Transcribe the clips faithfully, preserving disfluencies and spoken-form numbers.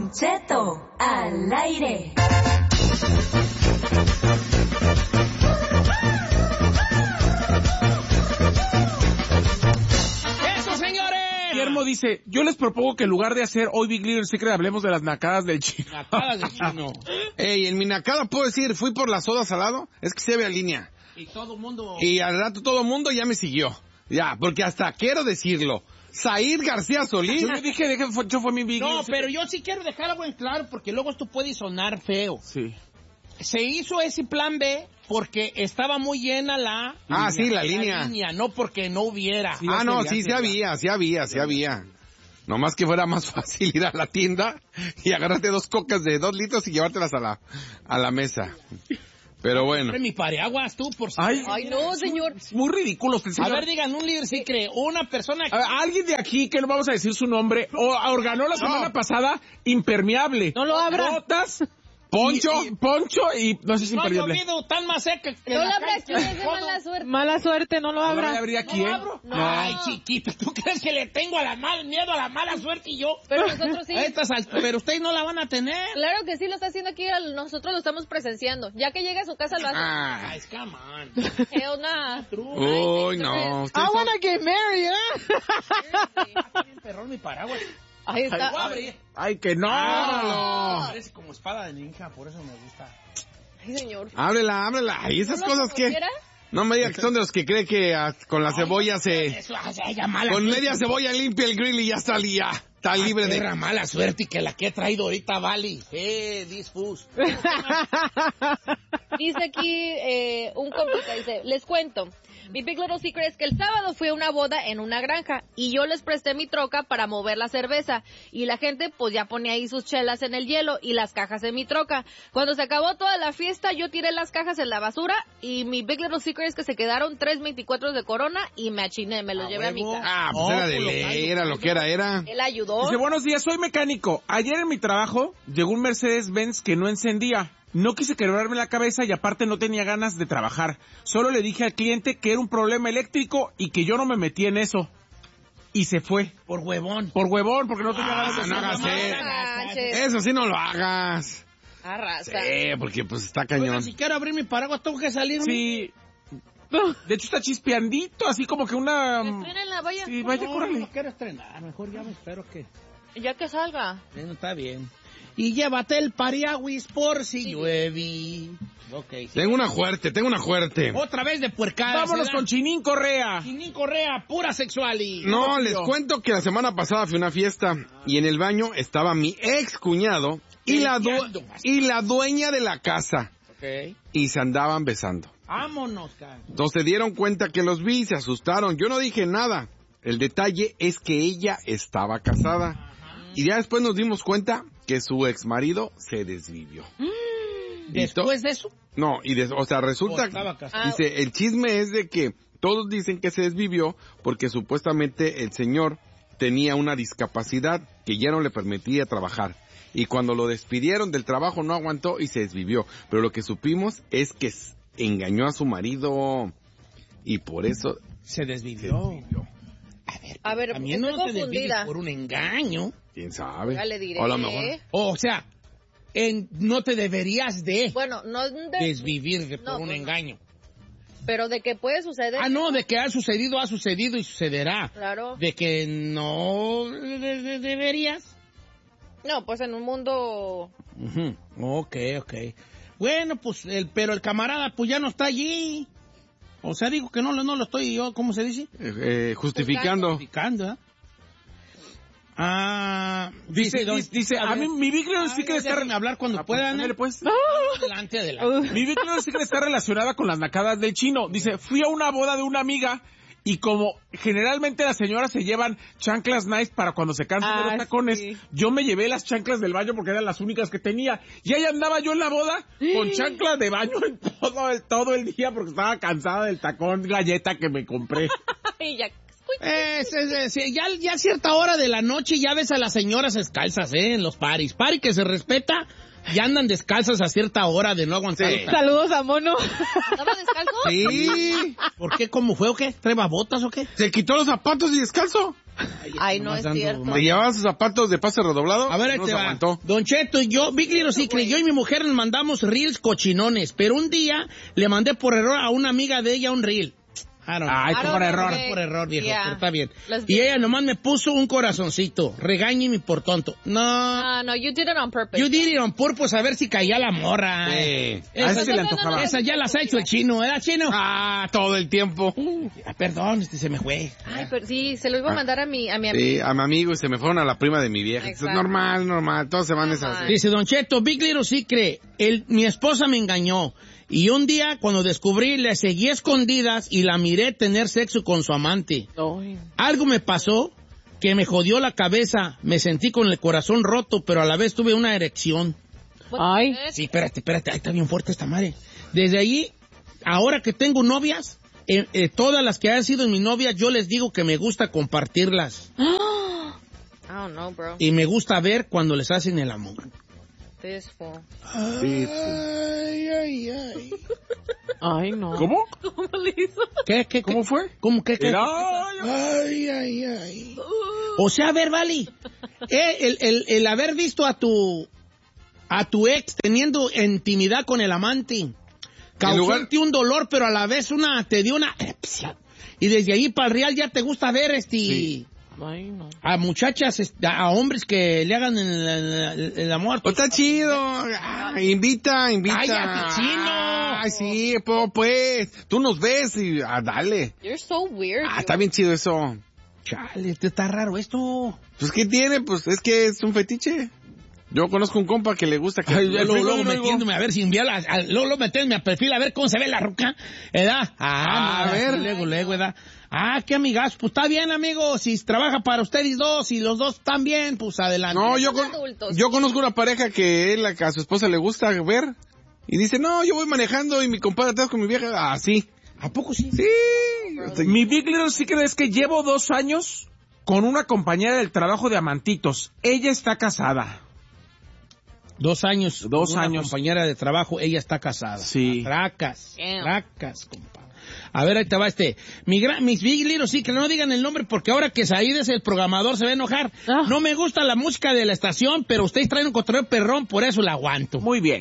Don Cheto al aire. ¡Eso, señores! Guillermo dice, yo les propongo que en lugar de hacer hoy Big Little Secret hablemos de las nacadas del chino. Nacadas del chino. Ey, en mi nacada puedo decir, fui por la soda salado, es que se ve a línea. Y todo el mundo... Y al rato todo el mundo ya me siguió. Ya, porque hasta quiero decirlo. Said García Solís. Yo le dije, dije fue, yo fue mi Big No, Little Secret. pero yo sí quiero dejar algo en claro porque luego esto puede sonar feo. Sí. Se hizo ese plan B porque estaba muy llena la... Ah, sí, la la línea. línea, no porque no hubiera. Sí, Ah, ya no, se sí, veía, sí había, sí había, sí había. Nomás que fuera más fácil ir a la tienda y agarrarte dos cocas de dos litros y llevártelas a la, a la mesa. Pero bueno. Mi paraguas, tú, por si... Ay, Ay, no, señor. es muy ridículo. Usted, A señor. ver, digan, un líder sí cree, una persona... A ver, alguien de aquí, que no vamos a decir su nombre, o organó la semana pasada impermeable. No lo abra. Botas, Poncho. y, y- poncho y no sé si No ha impermeable. llovido tan más seca que... No la lo abra calle. aquí, es de ¿Cómo? mala suerte. Mala suerte, no lo No abra. voy a abrir aquí, ¿No lo ¿eh? abro? No. Ay, chiquita, ¿tú crees que le tengo a la mal, miedo a la mala suerte y yo? Pero nosotros sí. A estas alt- pero ustedes no la van a tener. Claro que sí, lo está haciendo aquí, nosotros lo estamos presenciando. Ya que llega a su casa lo hace. Ah. Ay, come on. Hell nah. Uy, no. I ustedes son- wanna get married, ¿eh? Está bien perrón mi paraguas. Ahí Lo voy a está. abrir. Ay, que no. Ah, parece como espada de ninja, por eso me gusta. Ay, señor. Ábrela, ábrela. ¿Y esas ¿No lo cosas qué? conociera? No me digas que son de los que cree que ah, con la cebolla se... Eso hace ella mala Con suerte. media cebolla limpia el grill y ya está, ya está libre de... Perra mala suerte y que la que he traído ahorita vale. Eh, this food. Dice aquí eh, un compita, dice, les cuento. Mi Big Little Secret es que el sábado fui a una boda en una granja y yo les presté mi troca para mover la cerveza y la gente pues ya ponía ahí sus chelas en el hielo y las cajas en mi troca. Cuando se acabó toda la fiesta yo tiré las cajas en la basura y mi Big Little Secret es que se quedaron tres veinticuatro de Corona y me achiné, me los A llevé a mi huevo. casa. Ah, pues No, era de pues lo ley, callo, era lo que era, era. Él ayudó. Dice, buenos días, soy mecánico. Ayer en mi trabajo llegó un Mercedes-Benz que no encendía. No quise quebrarme la cabeza y aparte no tenía ganas de trabajar. Solo le dije al cliente que era un problema eléctrico y que yo no me metí en eso. Y se fue. Por huevón. Por huevón, porque no tenía Ah, ganas de no hacer hagas nada. eso. Manches. Eso sí no lo hagas. Arrasa. Sí, porque pues está Oigan, cañón. si quiero abrir mi paraguas, tengo que salir. Sí. De hecho está chispeandito, así como que una... Estrénenla, vaya. Sí, vaya, No, córrele. no quiero estrenar, mejor ya me espero que... Ya que salga. Bueno, está bien. Y llévate el pariaguis por si llueve. Ok. sí. Tengo una fuerte, tengo una fuerte. Otra vez de puercada. Vámonos con Chinín Correa. Chinín Correa, pura sexual y... No, les cuento que la semana pasada fui a una fiesta y en el baño estaba mi ex cuñado y la, due- Beteando. y la dueña de la casa Ok. y se andaban besando. Vámonos, cara. Entonces se dieron cuenta que los vi, se asustaron. Yo no dije nada. El detalle es que ella estaba casada. Y ya después nos dimos cuenta que su ex marido se desvivió. Y to- Después de eso... No, y des- o sea, O resulta, estaba casado. dice, el chisme es de que todos dicen que se desvivió porque supuestamente el señor tenía una discapacidad que ya no le permitía trabajar. Y cuando lo despidieron del trabajo no aguantó y se desvivió. Pero lo que supimos es que s- engañó a su marido y por eso Se se desvivió. desvivió. A ver, A ver, también estoy no te desvives confundida. por un engaño. ¿Quién sabe? Ya le diré. O a lo mejor. O sea, en, no te deberías de Bueno, no de, desvivir de- por No, un pues no. engaño. pero de que puede suceder. Ah, no, de que ha sucedido, ha sucedido y sucederá. Claro. De que no de- de- deberías. No, pues en un mundo... Ujú. Ok, ok. Bueno, pues, el, pero el camarada pues ya no está allí. O sea, digo que no, lo- no lo estoy yo, ¿cómo se dice? Eh, eh, justificando. Justificando, ¿eh? Ah, Dice, don- dice, dice, a mí mi Big Little Ay, Secret está... déjenme hablar cuando Ah, pues, puedan. ándale, ¿eh? pues. Adelante, adelante. Mi Big Little Secret está relacionada con las nacadas del chino. Dice, fui a una boda de una amiga y como generalmente las señoras se llevan chanclas nice para cuando se cansan de Ah, los tacones, sí. yo me llevé las chanclas del baño porque eran las únicas que tenía. Y ahí andaba yo en la boda con chanclas de baño en todo el, todo el día porque estaba cansada del tacón galleta que me compré. Y ya... Es, es, es, sí, ya, ya a cierta hora de la noche ya ves a las señoras descalzas, ¿eh? En los paris. Pari que se respeta, y andan descalzas a cierta hora de no aguantar. Sí. Saludos a Mono. ¿Estaba descalzo? Sí. ¿Por qué? ¿Cómo fue o qué? ¿Treba botas o qué? Se quitó los zapatos y descalzo. Ay, no Nomás es dando cierto. más. Se llevaba sus zapatos de pase redoblado. A ver, ahí no te se va. aguantó. Don Cheto y yo, Big Little Secret, yo y mi mujer nos mandamos reels cochinones, pero un día le mandé por error a una amiga de ella un reel. I don't know. Ay, I por don't error. know. Por error, viejo, Yeah. pero está bien. Let's Y do ella it. nomás me puso un corazoncito. Regáñeme por tonto. No, Ah, no, you did it on purpose. you did it on purpose a ver si caía la morra. Sí. A ese Esa, se le antojaba. esa ya las ha hecho el chino, ¿verdad, chino? Ah, todo el tiempo. Ah, perdón, este se me fue. Ay, pero sí, se lo iba a mandar a mi, a mi amigo. Sí, a mi amigo y se me fueron a la prima de mi vieja. Es Exacto. normal, normal. Todos se van esas. Normal. Dice Don Cheto, Big Little Secret, el, mi esposa me engañó. Y un día, cuando descubrí, le seguí escondidas y la miré tener sexo con su amante. Ay. Algo me pasó que me jodió la cabeza. Me sentí con el corazón roto, pero a la vez tuve una erección. Ay. Sí, espérate, espérate, ahí está bien fuerte esta madre. Desde ahí, ahora que tengo novias, eh, eh, todas las que han sido mis novias, yo les digo que me gusta compartirlas. I don't know, bro. Y me gusta ver cuando les hacen el amor. This fool. Sí, sí. Ay, ay, ay. Ay, no. ¿Cómo? ¿Cómo le hizo? ¿Qué, qué, ¿Cómo qué? fue? ¿Cómo qué, qué? Era- Ay, ay, ay. O sea, a ver, Vali, eh, el, el, el haber visto a tu a tu ex teniendo intimidad con el amante causó En lugar- en ti un dolor, pero a la vez una te dio una y desde ahí para el real ya te gusta ver este Sí. Ay, no. a muchachas, este, a hombres que le hagan el, el- el amor. Pues está chido. Ah, invita, invita. ¡Cállate, chino! Ay, sí, po- pues. Tú nos ves y ah, dale. You're so weird. Ah, you. está bien chido eso. Chale, te está raro esto. Pues, ¿qué tiene? Pues es que es un fetiche. Yo conozco un compa que le gusta que... Ay, luego, primo luego de Luego. metiéndome a ver si envía la, a- luego, luego metiéndome a perfil a ver cómo se ve la ruca, ¿verdad? Ah, A no, ver. así luego, luego, ¿verdad? Ah, qué amigas, pues está bien, amigo, si trabaja para ustedes dos y los dos están bien, pues adelante. No, yo, Son con- adultos. yo conozco una pareja que él, a su esposa le gusta ver y dice, no, yo voy manejando y mi compadre atrás con mi vieja. Ah, sí. ¿A poco sí? Sí. Mi Big Little Secret es que llevo dos años con una compañera del trabajo de amantitos. Ella está casada. Dos años. Dos con una años. compañera de trabajo, ella está casada. Sí. Tracas, Damn. tracas, compa. A ver, ahí te va este. Mi gran, mis Big Little Secret, no digan el nombre porque ahora que Said es el programador se va a enojar. Ah. No me gusta la música de la estación, pero ustedes traen un cotorreo perrón, por eso la aguanto. Muy bien.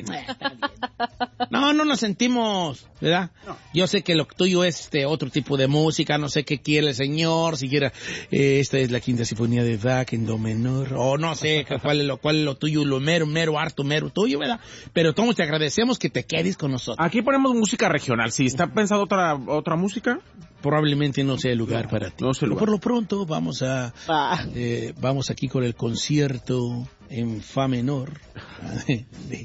No, no nos sentimos, ¿verdad? Yo sé que lo tuyo es este otro tipo de música, no sé qué quiere el señor, si quiera, eh, esta es la quinta sinfonía de Bach en do menor, o no sé cuál es lo, cuál es lo tuyo, lo mero, mero, harto, mero tuyo, ¿verdad? Pero todos te agradecemos que te quedes con nosotros. Aquí ponemos música regional. Si está pensando otra otra música, Probablemente no sea el lugar para ti. no sé el Pero lugar. por lo pronto vamos a, Ah. eh, vamos aquí con el concierto en fa menor de,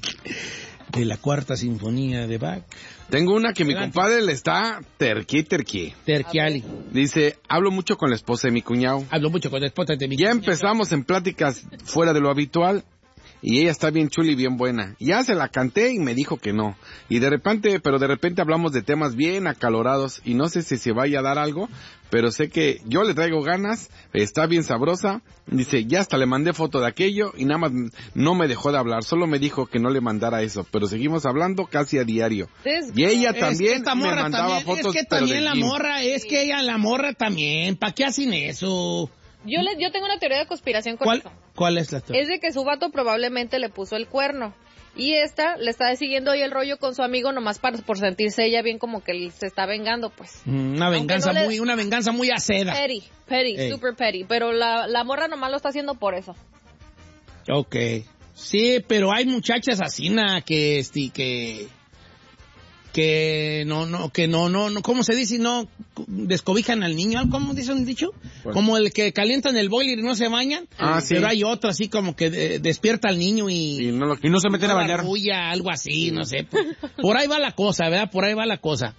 de la cuarta sinfonía de Bach, Tengo una que mi Adelante. compadre le está terqui, terqui. Terquiali. Dice, hablo mucho con la esposa de mi cuñado. Hablo mucho con la esposa de mi Ya empezamos en pláticas fuera de lo habitual y ella está bien chula y bien buena. Ya se la canté y me dijo que no. Y de repente, pero de repente hablamos de temas bien acalorados y no sé si se vaya a dar algo, pero sé que yo le traigo ganas, está bien sabrosa. Dice, ya hasta le mandé foto de aquello y nada más no me dejó de hablar, solo me dijo que no le mandara eso, pero seguimos hablando casi a diario. This Y ella Es también que esta me morra mandaba también, fotos, es que pero también del la gym. morra, es que ella, la morra también, ¿para qué hacen eso? Yo, le, yo tengo una teoría de conspiración con ¿Cuál, eso. ¿Cuál es la teoría? Es de que su vato probablemente le puso el cuerno. Y esta le está siguiendo ahí el rollo con su amigo nomás para, por sentirse ella bien como que él se está vengando, pues. Mm, Una venganza no le- muy, una venganza muy aceda. Petty, petty, Ey. super petty. Pero la, la morra nomás lo está haciendo por eso. Ok. Sí, pero hay muchachas así, na, que, este, que, que no, no, que no, no, no, ¿cómo se dice? No, descobijan al niño, ¿cómo dicen un dicho? ¿Cuál? Como el que calientan el boiler y no se bañan. Ah, sí. Pero hay otro así como que eh, despierta al niño y... Y no lo Y no se meten a la bañar. arrulla, algo así, no sé. Por, por ahí va la cosa, ¿verdad? Por ahí va la cosa.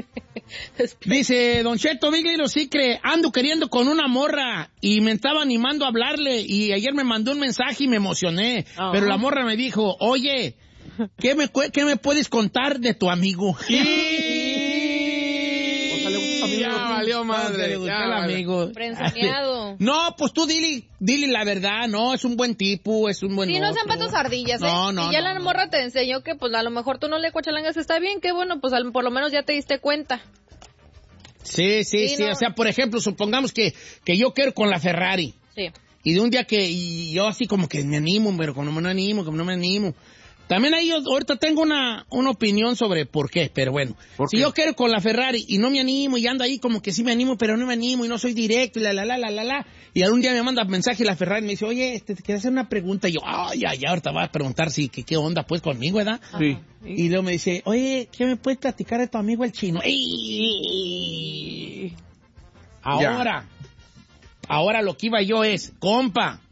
Dice Don Cheto, Big Little Secret, ando queriendo con una morra y me estaba animando a hablarle y ayer me mandó un mensaje y me emocioné, Ah. pero la morra me dijo, oye, ¿qué me, cue- qué me puedes contar de tu amigo? O sea, le gusta a mí, Ya ¿no? valió madre. No, se le gustó ya el valió. amigo. Frenzoneado. No, pues tú dile, dile la verdad, no, es un buen tipo, es un buen Sí, no sean otro. patos ardillas, ¿eh? No, no, y ya no, la no. morra te enseñó que, pues, a lo mejor tú no le cuachalangas, está bien, qué bueno, pues, al- por lo menos ya te diste cuenta. Sí, sí, Sí, sí, no. o sea, por ejemplo, supongamos que, que yo quiero con la Ferrari. Sí. Y de un día que y yo así como que me animo, pero como no me animo, como no me animo. También ahí yo ahorita tengo una, una opinión sobre por qué, pero bueno. ¿Por Si qué? yo quiero con la Ferrari y no me animo y ando ahí como que sí me animo, pero no me animo y no soy directo y la, la, la, la, la, la. Y algún día me manda mensaje la Ferrari y me dice, oye, este, te quiero hacer una pregunta. Y yo, ay, ya, ya, ahorita vas a preguntar si, que, qué onda pues conmigo, ¿verdad? Sí. Y luego me dice, oye, ¿qué me puedes platicar de tu amigo el chino? ¡Ey! Ahora, ahora lo que iba yo es, compa,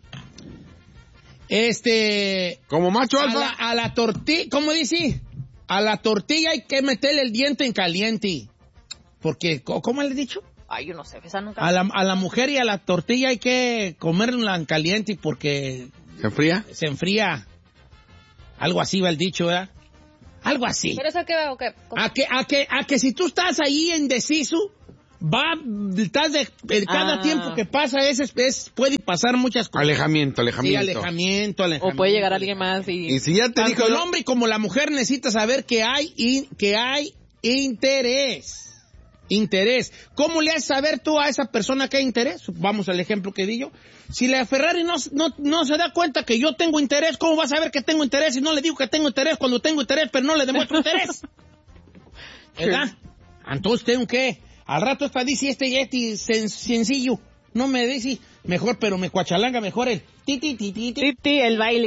este, Como macho a la, alfa. a la tortilla, ¿cómo dice? A la tortilla hay que meterle el diente en caliente. Porque, co- ¿cómo le he dicho? Ay, yo no sé, esa nunca. A la, a la mujer y a la tortilla hay que comerla en caliente porque ¿Se enfría? se enfría. Algo así va el dicho, ¿verdad? Algo así. ¿Pero eso qué va o qué? ¿Cómo? A que, a que, a que si tú estás ahí indeciso, va, estás de, eh, cada Ah. tiempo que pasa es, es, puede pasar muchas cosas. Alejamiento, Sí, alejamiento. alejamiento, alejamiento. O puede llegar alguien más y... Y si ya te Tanto dijo... el hombre como la mujer necesita saber que hay, in- que hay interés. Interés. ¿Cómo le haces saber tú a esa persona que hay interés? Vamos al ejemplo que di yo. Si la Ferrari no, no, no se da cuenta que yo tengo interés, ¿cómo va a saber que tengo interés si no le digo que tengo interés cuando tengo interés, pero no le demuestro interés? ¿Verdad? Entonces tengo que... Al rato esta dice este yeti sen- sencillo. No me dice mejor, pero me cuachalanga mejor el ti ti ti ti ti. Titi, el baile.